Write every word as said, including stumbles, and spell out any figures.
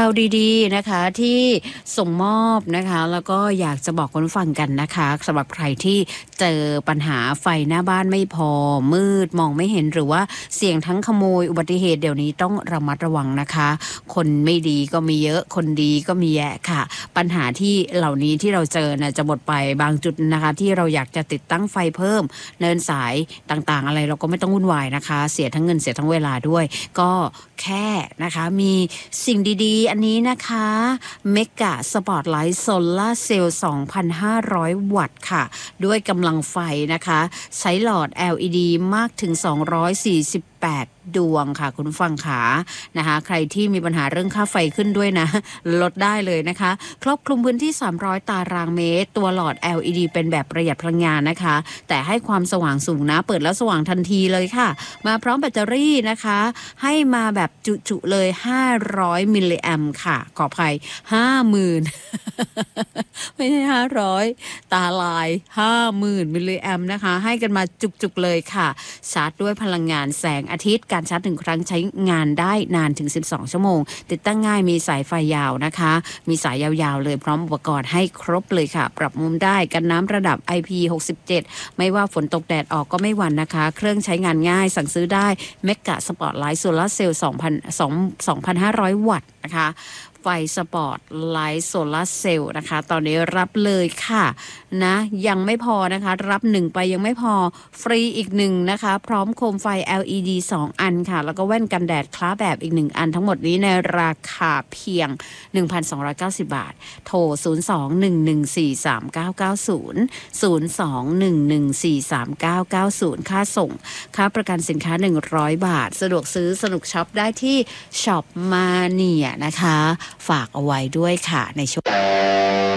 วดีๆนะคะที่ส่งมอบนะคะแล้วก็อยากจะบอกคุณฟังกันนะคะสำหรับใครที่เจอปัญหาไฟหน้าบ้านไม่พอมืดมองไม่เห็นหรือว่าเสี่ยงทั้งขโมยอุบัติเหตุเดี๋ยวนี้ต้องระมัดระวังนะคะคนไม่ดีก็มีเยอะคนดีก็มีแยะค่ะปัญหาที่เหล่านี้ที่เราเจอนะจะหมดไปบางจุดนะคะที่เราอยากจะติดตั้งไฟเพิ่มเนินสายต่างๆอะไรเราก็ไม่ต้องวุ่นวายนะคะเสียทั้งเงินเสียทั้งเวลาด้วยก็แค่นะคะมีสิ่งดีๆอันนี้นะคะเมกะสปอตไลท์โซล่าเซลล์ สองพันห้าร้อย วัตต์ค่ะด้วยกำลังไฟนะคะใช้หลอด แอล อี ดี มากถึงสองร้อยสี่สิบแปดดวงค่ะคุณผู้ฟังขานะคะใครที่มีปัญหาเรื่องค่าไฟขึ้นด้วยนะลดได้เลยนะคะครอบคลุมพื้นที่สามร้อยตารางเมตรตัวหลอด แอล อี ดี เป็นแบบประหยัดพลังงานนะคะแต่ให้ความสว่างสูงนะเปิดแล้วสว่างทันทีเลยค่ะมาพร้อมแบตเตอรี่นะคะให้มาแบบจุๆเลยห้าร้อยมิลลิแอมป์ค่ะขออภัย ห้าหมื่น ไม่ใช่ห้าร้อยตาลาย ห้าหมื่น มิลลิแอมป์นะคะให้กันมาจุกๆเลยค่ะชาร์จด้วยพลังงานแสงอาทิตย์การชาร์จหนึ่งครั้งใช้งานได้นานถึงสิบสองชั่วโมงติดตั้งง่ายมีสายไฟยาวนะคะมีสายยาวๆเลยพร้อมอุปกรณ์ให้ครบเลยค่ะปรับมุมได้กันน้ำระดับ ไอ พี หกสิบเจ็ดไม่ว่าฝนตกแดดออกก็ไม่หวั่นนะคะเครื่องใช้งานง่ายสั่งซื้อได้เมกะสปอตไลท์โซลาร์เซลล์ สองพัน สองพันห้าร้อย วัตต์นะคะไฟสปอร์ตไลท์โซลาร์เซลล์นะคะตอนนี้รับเลยค่ะนะยังไม่พอนะคะรับหนึ่งไปยังไม่พอฟรีอีกหนึ่งนะคะพร้อมโคมไฟ แอล อี ดี สองอันค่ะแล้วก็แว่นกันแดดคล้าแบบอีกหนึ่งอันทั้งหมดนี้ในราคาเพียง หนึ่งพันสองร้อยเก้าสิบ บาทโทรศูนย์ สอง หนึ่ง หนึ่ง สี่ สาม เก้า เก้า ศูนย์ ศูนย์ สอง หนึ่ง หนึ่ง สี่ สาม เก้า เก้า ศูนย์ค่าส่งค่าประกันสินค้าหนึ่งร้อยบาทสะดวกซื้อสนุกช็อปได้ที่ช็อปมาเนียนะคะฝากเอาไว้ด้วยค่ะในช่วง